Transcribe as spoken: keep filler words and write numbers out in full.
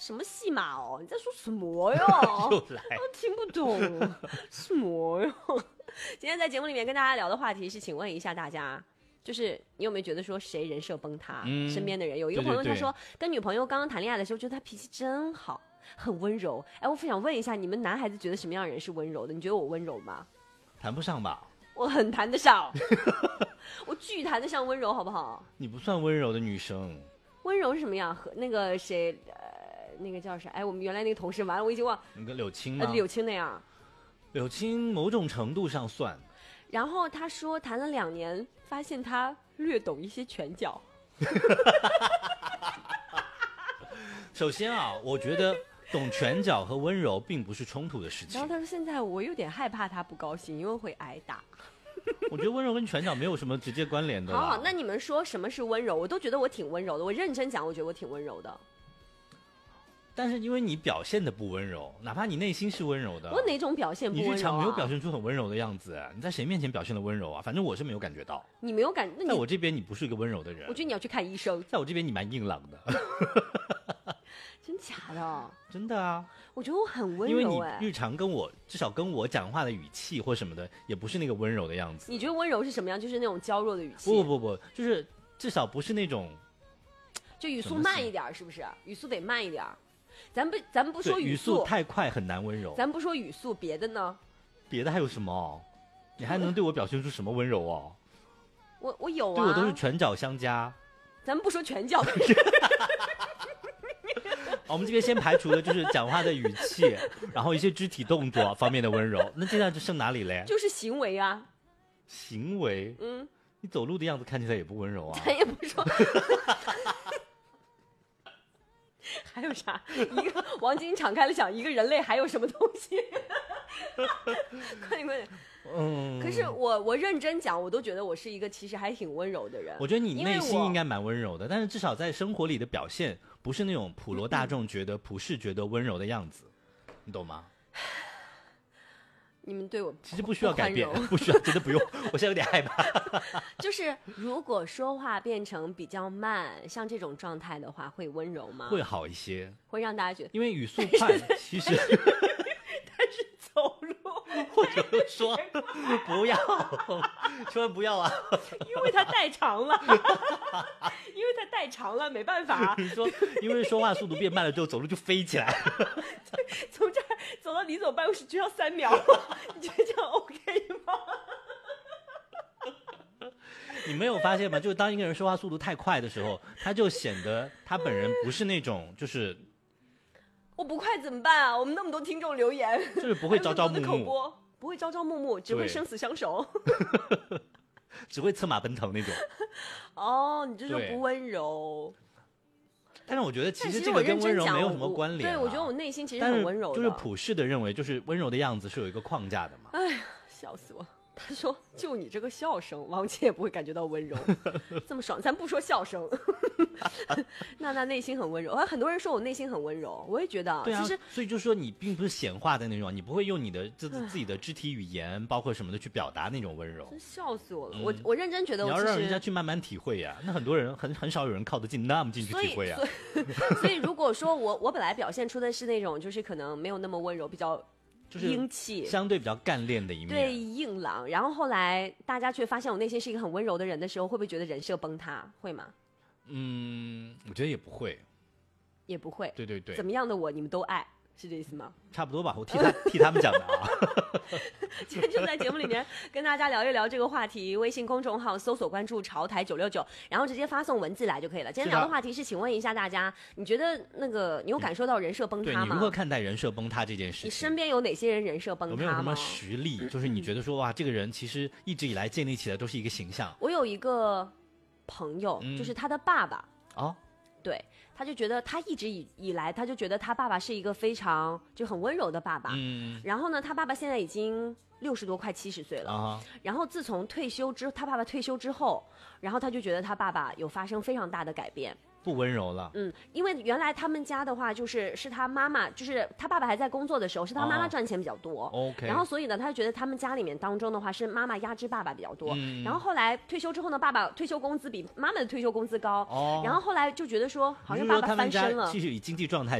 什么戏码哦？你在说什么哟？ 又来， 我听不懂什么哟？今天在节目里面跟大家聊的话题是，请问一下大家，就是你有没有觉得说谁人设崩塌？嗯、身边的人有一个朋友他说，跟女朋友刚刚谈恋爱的时候，觉得他脾气真好，很温柔。哎，我想问一下，你们男孩子觉得什么样的人是温柔的？你觉得我温柔吗？ 谈不上吧。 我很谈得上，我巨谈得上温柔，好不好？ 你不算温柔的女生。 温柔是什么样？和那个谁，呃，那个叫啥？哎，我们原来那个同事，完了，我已经忘。 那个柳青吗？ 呃，柳青那样。 柳青某种程度上算。 然后他说谈了两年，发现他略懂一些拳脚。 首先啊，我觉得懂拳脚和温柔并不是冲突的事情。 然后他说现在我有点害怕他不高兴，因为会挨打。 我觉得温柔跟拳脚没有什么直接关联的。 好好，那你们说什么是温柔？我都觉得我挺温柔的，我认真讲，我觉得我挺温柔的。 但是因为你表现的不温柔，哪怕你内心是温柔的， 我哪种表现不温柔、啊？ 你日常没有表现出很温柔的样子，你在谁面前表现的温柔啊？反正我是没有感觉到。 你没有感？那你在我这边你不是一个温柔的人。 我觉得你要去看医生。 在我这边你蛮硬朗的。 真假的？ 真的啊。 我觉得我很温柔、哎， 因为你日常跟我至少跟我讲话的语气或什么的，也不是那个温柔的样子。 你觉得温柔是什么样？就是那种娇弱的语气？ 不不不不，就是至少不是那种， 就语速慢一点，是不是？语速得慢一点。咱不，咱们不说语速太快很难温柔。 咱不说语速，别的呢？ 别的还有什么？你还能对我表现出什么温柔哦？ 我我有啊， 对我都是拳脚相加。 咱们不说拳脚。 我们这边先排除了就是讲话的语气，然后一些肢体动作方面的温柔，那接下来就剩哪里嘞？ 就是行为啊。 行为？嗯，你走路的样子看起来也不温柔啊。 咱也不说。还有啥？一个王晶敞开了想，一个人类还有什么东西？快点快点！嗯。可是我我认真讲，我都觉得我是一个其实还挺温柔的人。 我觉得你内心应该蛮温柔的，但是至少在生活里的表现不是那种普罗大众觉得、嗯、普世觉得温柔的样子，你懂吗？ 你们对我其实不需要改变，不需要，真的不用。我现在有点害怕。 就是如果说话变成比较慢，像这种状态的话，会温柔吗？ 会好一些， 会让大家觉得， 因为语速快，其实但是走路， 或者说不要，千万不要啊！ 因为它太长了，因为它太长了，没办法。 你说，因为说话速度变慢了之后，走路就飞起来。 从这儿走到李总办公室就要三秒，你觉得这样 OK 吗？ 你没有发现吗？就是当一个人说话速度太快的时候，他就显得他本人不是那种就是。 我不快怎么办啊？我们那么多听众留言， 就是不会朝朝暮暮， 不会朝朝暮暮，只会生死相守， 只会策马奔腾那种。 哦，你就说不温柔。 但是我觉得其实这个跟温柔没有什么关联、啊。 对，我觉得我内心其实很温柔的。 就是普世的认为，就是温柔的样子是有一个框架的嘛。 哎呀，笑死我！他说：“就你这个笑声，王姐也不会感觉到温柔，这么爽。咱不说笑声，那那内心很温柔。很多人说我内心很温柔，我也觉得。 对啊， 其实所以就说你并不是显化的那种，你不会用你的自自己的肢体语言，包括什么的去表达那种温柔。 真笑死我了！嗯、我我认真觉得我， 你要让人家去慢慢体会呀、啊。那很多人很很少有人靠得进那么进去体会呀、啊。 所以，所以如果说我我本来表现出的是那种，就是可能没有那么温柔，比较。” 就是英气， 相对比较干练的一面， 对，硬朗。然后后来大家却发现我内心是一个很温柔的人的时候，会不会觉得人设崩塌？会吗？ 嗯，我觉得也不会， 也不会。 对对对， 怎么样的我你们都爱，是这意思吗？ 差不多吧，我替他替他们讲的啊。 今天就在节目里面跟大家聊一聊这个话题，微信公众号搜索关注潮台九六九，然后直接发送文字来就可以了。今天聊的话题是，请问一下大家，你觉得那个你有感受到人设崩塌吗？ 对，你如何看待人设崩塌这件事情？ 你身边有哪些人人设崩塌吗？ 有没有什么实例？就是你觉得说哇，这个人其实一直以来建立起来都是一个形象。 我有一个朋友，嗯、就是他的爸爸哦。 对，他就觉得他一直以以来，他就觉得他爸爸是一个非常就很温柔的爸爸。嗯，然后呢，他爸爸现在已经六十多，快七十岁了。啊，然后自从退休之，他爸爸退休之后，然后他就觉得他爸爸有发生非常大的改变。 不温柔了。 嗯，因为原来他们家的话，就是是他妈妈，就是他爸爸还在工作的时候，是他妈妈赚钱比较多。 哦、OK。 然后所以呢，他就觉得他们家里面当中的话，是妈妈压制爸爸比较多。嗯。然后后来退休之后呢，爸爸退休工资比妈妈的退休工资高。哦。然后后来就觉得说，好像爸爸翻身了。 继续以经济状态。